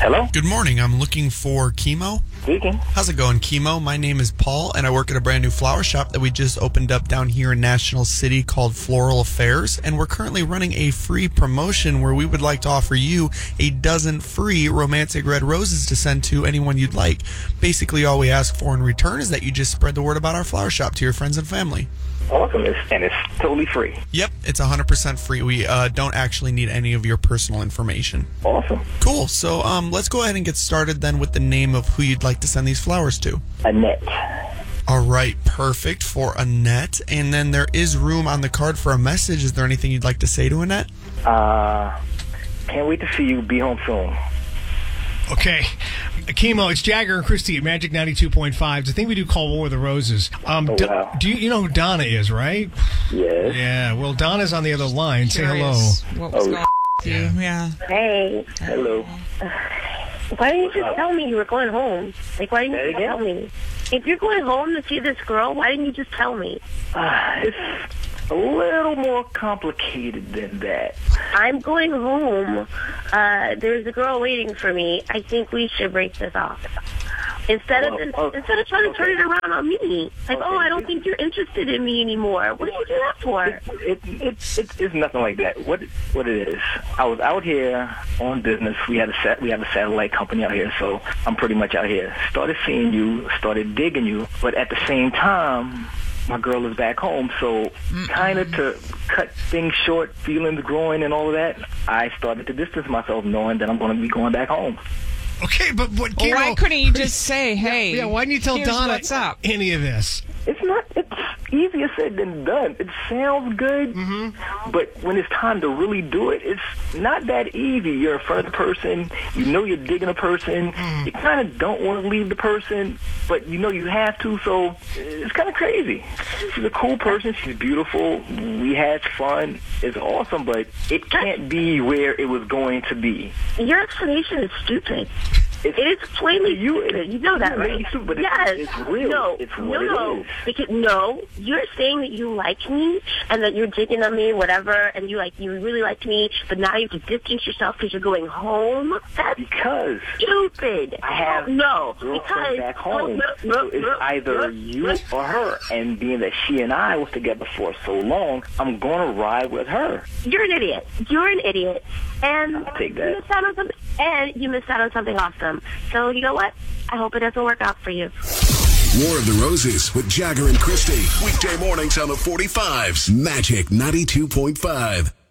Hello? Good morning. I'm looking for Chemo. Speaking. How's it going, Chemo? My name is Paul, and I work at a brand new flower shop that we just opened up down here in National City called Floral Affairs, and we're currently running a free promotion where we would like to offer you a dozen free romantic red roses to send to anyone you'd like. Basically, all we ask for in return is that you just spread the word about our flower shop to your friends and family. Awesome. And it's totally free. Yep, it's 100% free. We don't actually need any of your personal information. Awesome. Cool. So let's go ahead and get started then with the name of who you'd like to send these flowers to. Annette. All right, perfect for Annette. And then there is room on the card for a message. Is there anything you'd like to say to Annette? Can't wait to see you. Be home soon. Okay. Chemo, it's Jagger and Christy at Magic 92.5. I think we do call War of the Roses. Wow. Do you know who Donna is, right? Yes. Yeah, well, Donna's on the other line. Say hello. What was going on with you? Yeah. Hey, Hello. why didn't you just tell me you were going home? Like, why didn't you just tell me? If you're going home to see this girl, why didn't you just tell me? It's a little more complicated than that. I'm going home. There's a girl waiting for me. I think we should break this off. Instead of trying to turn it around on me. Like, oh, I don't think you're interested in me anymore. What did you do that for? It's nothing like that. What it is, I was out here on business. We have a satellite company out here, so I'm pretty much out here. Started seeing you, started digging you, but at the same time, my girl is back home, so kind of to cut things short, feelings growing and all of that, I started to distance myself knowing that I'm going to be going back home. Okay, but what? Well, why couldn't you just say, hey, Yeah, why didn't you tell here's Donna what's up? any of this? It's easier said than done. It sounds good, but when it's time to really do it, it's not that easy. You're in front of the person, you know you're digging a person, you kind of don't want to leave the person, but you know you have to, so it's kind of crazy. She's a cool person, she's beautiful, we had fun, it's awesome, but it can't be where it was going to be. Your explanation is stupid. It is plainly stupid. You know that, right? Stupid, yes. It's real. No, it's what it is. Because, you're saying that you like me and that you're digging on me, whatever, and you really like me, but now you have to distance yourself because you're going home. That's Because stupid. I have girlfriend back home. So it's either you or her. And being that she and I was together for so long, I'm going to ride with her. You're an idiot. You're an idiot. And I'll take that. You missed out on something awesome. So, you know what? I hope it doesn't work out for you. War of the Roses with Jagger and Christy. Weekday mornings on the 45s. Magic 92.5.